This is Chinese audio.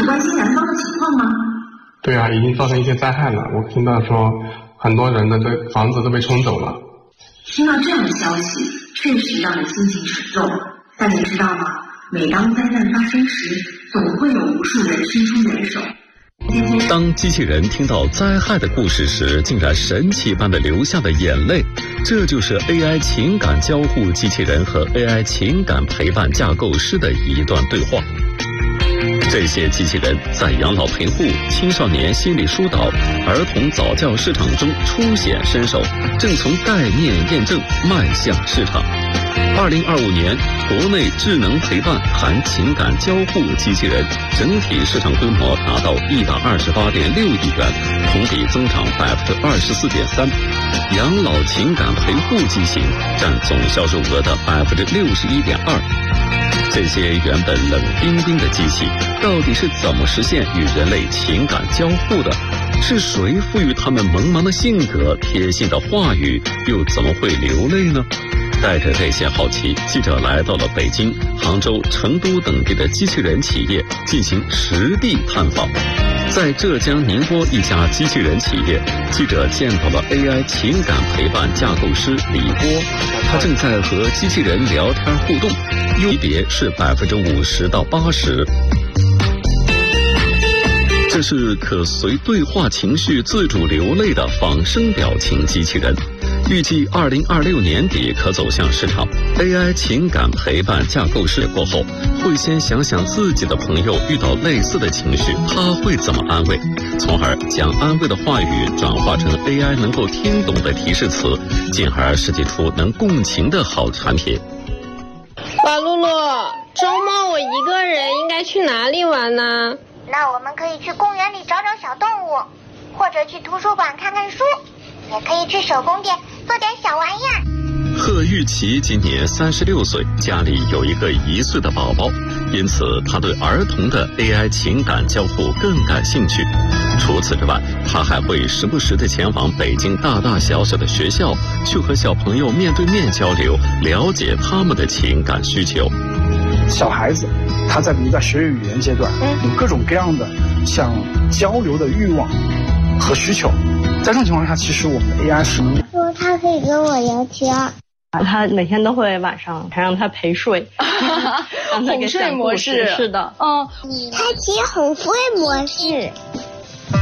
关心南方的情况吗？ 对啊，已经造成一些灾害了。我听到说很多人的这房子都被冲走了。 听到这样的消息，确实让人心情沉重。但你知道吗？每当灾难发生时，总会有无数人伸出援手。 当机器人听到灾害的故事时，竟然神奇般的流下了眼泪。这就是 AI 情感交互机器人和 AI 情感陪伴架构师的一段对话。这些机器人在养老陪护、青少年心理疏导、儿童早教市场中初显身手，正从概念验证迈向市场。2025年，国内智能陪伴含情感交互机器人整体市场规模达到128.6亿元，同比增长24.3%。养老情感陪护机型占总销售额的61.2%。这些原本冷冰冰的机器，到底是怎么实现与人类情感交互的？是谁赋予他们萌萌的性格、贴心的话语，又怎么会流泪呢？带着这些好奇，记者来到了北京、杭州、成都等地的机器人企业进行实地探访。在浙江宁波一家机器人企业，记者见到了 AI 情感陪伴架构师李波，他正在和机器人聊天互动，优别是50%到80%。这是可随对话情绪自主流泪的仿生表情机器人，预计2026年底可走向市场。AI 情感陪伴架构师过后，会先想想自己的朋友遇到类似的情绪，他会怎么安慰，从而将安慰的话语转化成 AI 能够听懂的提示词，进而设计出能共情的好产品。 哇，露露，周末我一个人应该去哪里玩呢？ 那我们可以去公园里找找小动物，或者去图书馆看看书，也可以去手工店做点小玩意儿。 贺玉琪今年36岁，家里有一个1岁的宝宝，因此他对儿童的 AI 情感交互更感兴趣。除此之外，他还会时不时地前往北京大大小小的学校，去和小朋友面对面交流，了解他们的情感需求。 小孩子他在学语言阶段，有各种各样的想交流的欲望和需求，在这种情况下，其实我们的 AI 是能说他可以跟我聊天。 他每天都会晚上还让他陪睡，让他给哄睡模式。是的， 他接哄睡模式。